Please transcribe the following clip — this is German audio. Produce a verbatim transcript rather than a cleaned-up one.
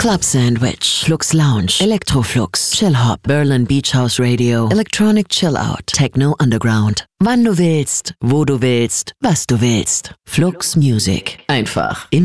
Club Sandwich, Flux Lounge, Electroflux, Chill Hop, Berlin Beach House Radio, Electronic Chill Out, Techno Underground. Wann du willst, wo du willst, was du willst. Flux Music. Einfach in